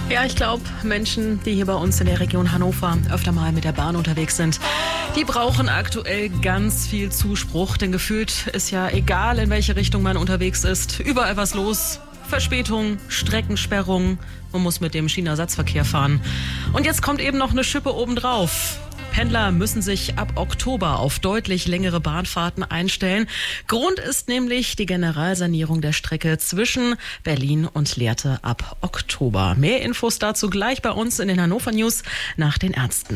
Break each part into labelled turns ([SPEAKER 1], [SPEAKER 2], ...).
[SPEAKER 1] Ja, ich glaube, Menschen, die hier bei uns in der Region Hannover öfter mal mit der Bahn unterwegs sind, die brauchen aktuell ganz viel Zuspruch. Denn gefühlt ist ja egal, in welche Richtung man unterwegs ist, überall was los. Verspätung, Streckensperrung, man muss mit dem Schienenersatzverkehr fahren. Und jetzt kommt eben noch eine Schippe obendrauf. Pendler müssen sich ab Oktober auf deutlich längere Bahnfahrten einstellen. Grund ist nämlich die Generalsanierung der Strecke zwischen Berlin und Lehrte ab Oktober. Mehr Infos dazu gleich bei uns in den Hannover News nach den Ärzten.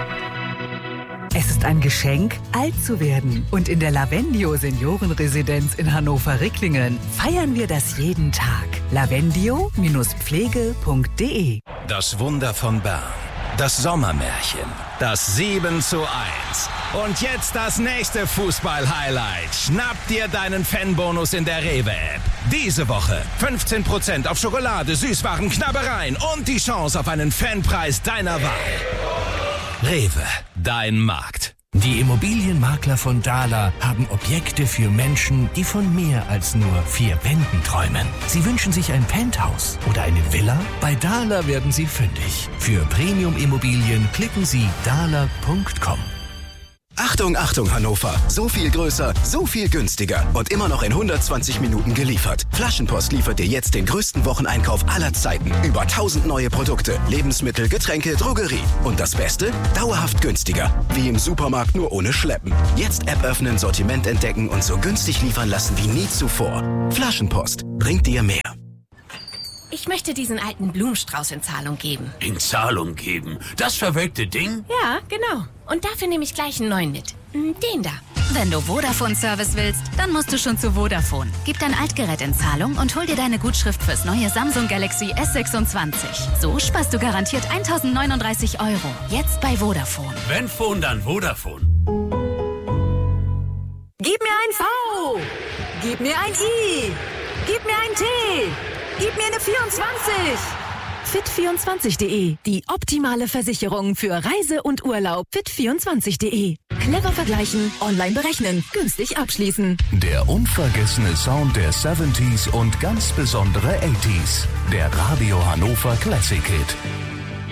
[SPEAKER 2] Es ist ein Geschenk, alt zu werden. Und in der Lavendio Seniorenresidenz in Hannover-Ricklingen feiern wir das jeden Tag. lavendio-pflege.de.
[SPEAKER 3] Das Wunder von Bern. Das Sommermärchen. Das 7:1. Und jetzt das nächste Fußball-Highlight. Schnapp dir deinen Fanbonus in der Rewe-App. Diese Woche 15% auf Schokolade, Süßwaren, Knabbereien und die Chance auf einen Fanpreis deiner Wahl. Rewe, dein Markt.
[SPEAKER 4] Die Immobilienmakler von Dahler haben Objekte für Menschen, die von mehr als nur 4 Wänden träumen. Sie wünschen sich ein Penthouse oder eine Villa? Bei Dahler werden Sie fündig. Für Premium-Immobilien klicken Sie dahler.com.
[SPEAKER 5] Achtung, Achtung Hannover. So viel größer, so viel günstiger und immer noch in 120 Minuten geliefert. Flaschenpost liefert dir jetzt den größten Wocheneinkauf aller Zeiten. Über 1000 neue Produkte, Lebensmittel, Getränke, Drogerie. Und das Beste? Dauerhaft günstiger. Wie im Supermarkt, nur ohne Schleppen. Jetzt App öffnen, Sortiment entdecken und so günstig liefern lassen wie nie zuvor. Flaschenpost bringt dir mehr.
[SPEAKER 6] Ich möchte diesen alten Blumenstrauß in Zahlung geben.
[SPEAKER 7] In Zahlung geben? Das verwelkte Ding?
[SPEAKER 6] Ja, genau. Und dafür nehme ich gleich einen neuen mit. Den da.
[SPEAKER 8] Wenn du Vodafone-Service willst, dann musst du schon zu Vodafone. Gib dein Altgerät in Zahlung und hol dir deine Gutschrift fürs neue Samsung Galaxy S26. So sparst du garantiert 1.039 €. Jetzt bei Vodafone.
[SPEAKER 7] Wenn Phone, dann Vodafone.
[SPEAKER 2] Gib mir ein V! Gib mir ein I! Gib mir ein T! Gib mir eine 24! Fit24.de, die optimale Versicherung für Reise und Urlaub. Fit24.de. Clever vergleichen, online berechnen, günstig abschließen.
[SPEAKER 4] Der unvergessene Sound der 70s und ganz besondere 80s. Der Radio Hannover Classic Hit.